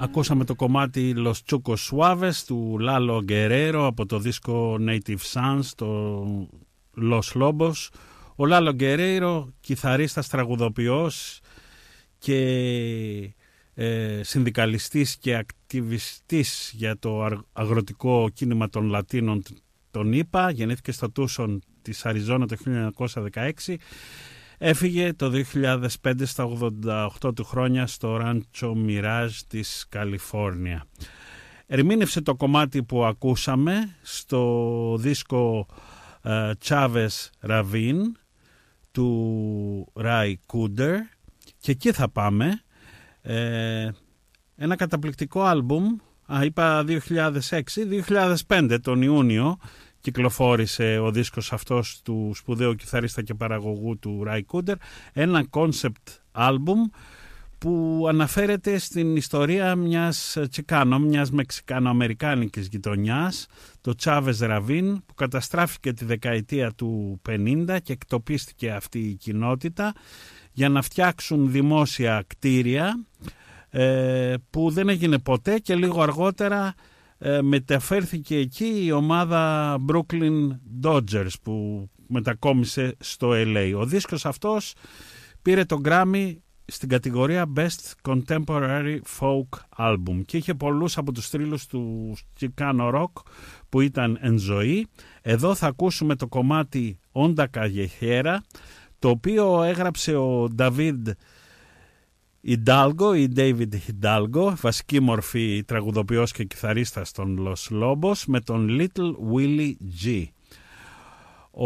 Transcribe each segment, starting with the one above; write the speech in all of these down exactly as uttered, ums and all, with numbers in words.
Ακούσαμε το κομμάτι Los Chucos Suaves του Lalo Guerrero από το δίσκο Native Sons, το Los Lobos. Ο Lalo Guerrero, κιθαρίστας, τραγουδοποιός και ε, συνδικαλιστής και ακτιβιστής για το αγροτικό κίνημα των Λατίνων τον ΗΠΑ. Γεννήθηκε στο Τούσον της Αριζόνα το χίλια εννιακόσια δεκαέξι. Έφυγε το δύο χιλιάδες πέντε στα ογδόντα οκτώ του χρόνια στο Ράντσο Μιράζ της Καλιφόρνια. Ερμήνευσε το κομμάτι που ακούσαμε στο δίσκο uh, Chavez Ravine του Ray Cooder και εκεί θα πάμε. Ε, ένα καταπληκτικό άλμπουμ, α, είπα δύο χιλιάδες έξι, δύο χιλιάδες πέντε τον Ιούνιο κυκλοφόρησε ο δίσκος αυτός του σπουδαίου κιθαρίστα και παραγωγού του Ray Cooder, ένα concept album που αναφέρεται στην ιστορία μιας Τσικάνο, μιας Μεξικано-Αμερικάνικης γειτονιάς, το Chavez Ravine, που καταστράφηκε τη δεκαετία του πενήντα και εκτοπίστηκε αυτή η κοινότητα για να φτιάξουν δημόσια κτίρια, ε, που δεν έγινε ποτέ και λίγο αργότερα ε, μεταφέρθηκε εκεί η ομάδα Brooklyn Dodgers που μετακόμισε στο ελ έι. Ο δίσκος αυτός πήρε τον Grammy στην κατηγορία Best Contemporary Folk Album και είχε πολλούς από τους θρύλους του Chicano Rock που ήταν εν ζωή. Εδώ θα ακούσουμε το κομμάτι Onda Callejera, το οποίο έγραψε ο David Hidalgo ή David Hidalgo, βασική μορφή τραγουδοποιός και κιθαρίστας των Los Lobos, με τον Little Willie G. Ο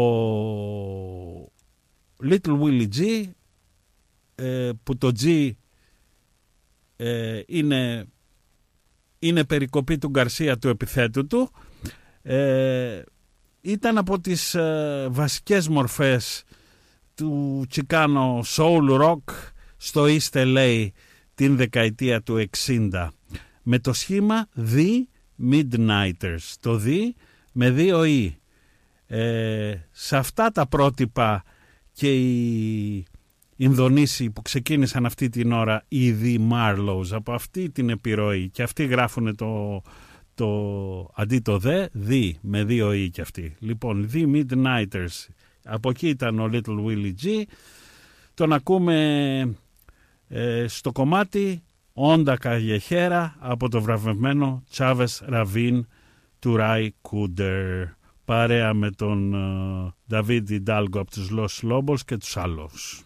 Little Willie G, ε, που το G ε, είναι, είναι περικοπή του Γκαρσία, του επιθέτου του, ε, ήταν από τις ε, βασικές μορφές του Chicano Soul Rock στο East ελ έι την δεκαετία του εξήντα, με το σχήμα The Midnighters, το The με δύο E. Ε, σε αυτά τα πρότυπα και οι Ινδονήσοι που ξεκίνησαν αυτή την ώρα, οι The Marlows, από αυτή την επιρροή, και αυτοί γράφουν το, το αντί το The, The με δύο E και αυτοί. Λοιπόν, The Midnighters, από εκεί ήταν ο Little Willie G. Τον ακούμε ε, στο κομμάτι Onda Callejera από το βραβευμένο Chavez Ravine του Ray Cooder, παρέα με τον uh, David Hidalgo από τους Los Lobos και τους άλλους.